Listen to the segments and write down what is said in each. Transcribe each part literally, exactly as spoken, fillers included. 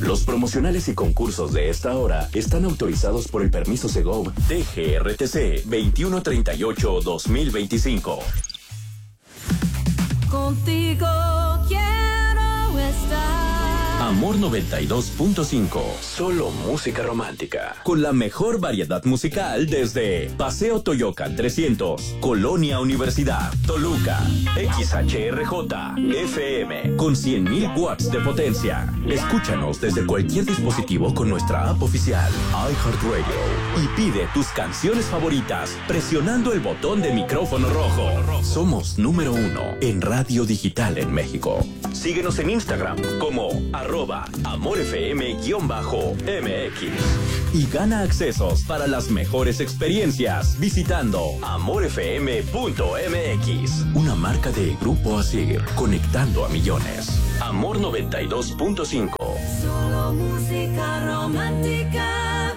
Los promocionales y concursos de esta hora están autorizados por el permiso Segov D G R T C veintiuno treinta y ocho guión dos mil veinticinco. Contigo quiero estar. Amor noventa y dos punto cinco. Solo música romántica. Con la mejor variedad musical desde Paseo Toyocan trescientos, Colonia Universidad, Toluca. X H R J F M con cien mil watts de potencia. Escúchanos desde cualquier dispositivo con nuestra app oficial iHeartRadio y pide tus canciones favoritas presionando el botón de micrófono rojo. Somos número uno en radio digital en México. Síguenos en Instagram como arroba amorfm-M X y gana accesos para las mejores experiencias visitando amorfm punto M X, una marca de Grupo Asir, conectando a millones. Amor noventa y dos punto cinco. Solo música romántica.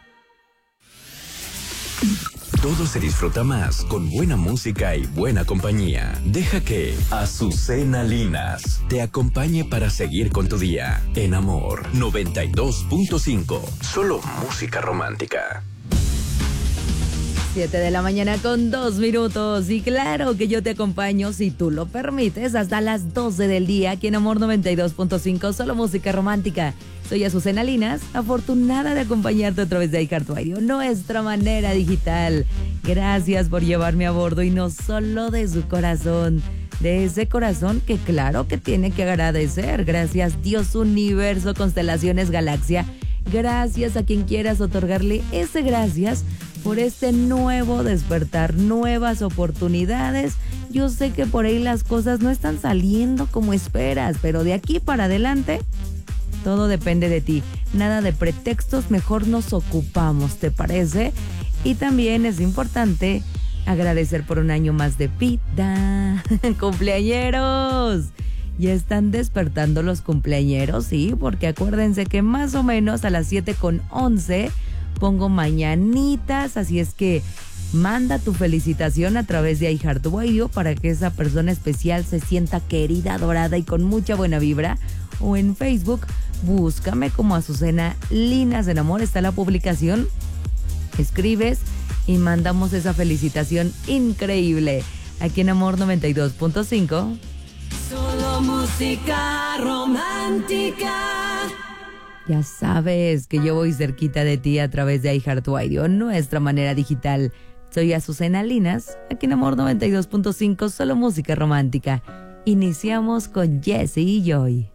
Todo se disfruta más con buena música y buena compañía. Deja que Azucena Linas te acompañe para seguir con tu día. En Amor noventa y dos punto cinco. Solo música romántica. Siete de la mañana con dos minutos. Y claro que yo te acompaño, si tú lo permites, hasta las doce del día aquí en Amor noventa y dos punto cinco. Solo música romántica. Soy Azucena Linas, afortunada de acompañarte a través de iHeartRadio, nuestra manera digital. Gracias por llevarme a bordo y no solo de su corazón, de ese corazón que claro que tiene que agradecer. Gracias Dios, universo, constelaciones, galaxia. Gracias a quien quieras otorgarle ese gracias por este nuevo despertar, nuevas oportunidades. Yo sé que por ahí las cosas no están saliendo como esperas, pero de aquí para adelante todo depende de ti. Nada de pretextos, mejor nos ocupamos, ¿te parece? Y también es importante agradecer por un año más de vida. ¡Cumpleañeros! Ya están despertando los cumpleañeros, sí, porque acuérdense que más o menos a las siete con once pongo mañanitas, así es que manda tu felicitación a través de iHeartRadio para que esa persona especial se sienta querida, adorada y con mucha buena vibra. O en Facebook, búscame como Azucena Linas en Amor, está la publicación. Escribes y mandamos esa felicitación increíble. Aquí en Amor noventa y dos punto cinco. Solo música romántica. Ya sabes que yo voy cerquita de ti a través de iHeartRadio, nuestra manera digital. Soy Azucena Linas, aquí en Amor noventa y dos punto cinco, solo música romántica. Iniciamos con Jesse y Joy.